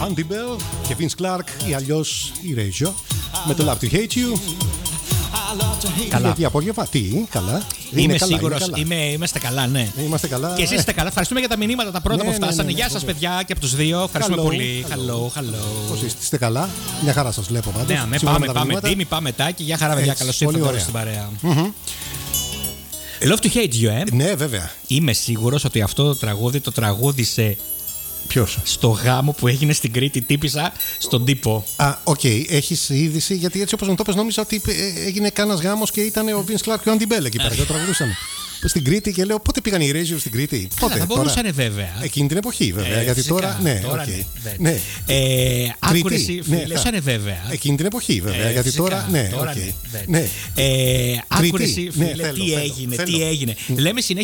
Antibel και Vince Clark ή αλλιώς η Ρέζιο με το Love to Hate You. Καλά. Γιατί απόγευμα, τι, καλά. Είμαι σίγουρος, είμαστε καλά, ναι. Είμαστε καλά. Και εσείς είστε καλά. Ευχαριστούμε για τα μηνύματα τα πρώτα που φτάσανε. Γεια σας, παιδιά, και από τους δύο. Ευχαριστούμε πολύ. Hello. Πώς είστε καλά? Μια χαρά σας βλέπω πάντως. Ναι, πάμε Τίμη, πάμε Τάκη. Γεια χαρά, παιδιά. Καλώς ήρθατε στην παρέα. Love to Hate You, Ναι, βέβαια. Είμαι σίγουρος ότι αυτό το τραγούδι το τραγούδισε. Ποιος? Στο γάμο που έγινε στην Κρήτη, τύπησα στον τύπο. Οκ, έχεις είδηση, γιατί έτσι όπως μου το πες νόμιζα ότι έγινε κάνας γάμος και ήταν ο Vince Clark και ο Antibel εκεί πέρα. Και τραγουδούσαν στην Κρήτη και λέω πότε πήγαν οι Ρέζιο στην Κρήτη. Πότε? Θα μπορούσαν βέβαια. Εκείνη την εποχή βέβαια. Γιατί φυσικά, τώρα. Ναι, τώρα okay. ναι. Άκουρε εσύ, ναι, φίλε, σαν βέβαια. Εκείνη την εποχή βέβαια. Γιατί φυσικά, τώρα. Ναι, τώρα okay. ναι. Ναι. Άκουρε εσύ, φίλε, ναι, τι έγινε. Λέμε συνέχεια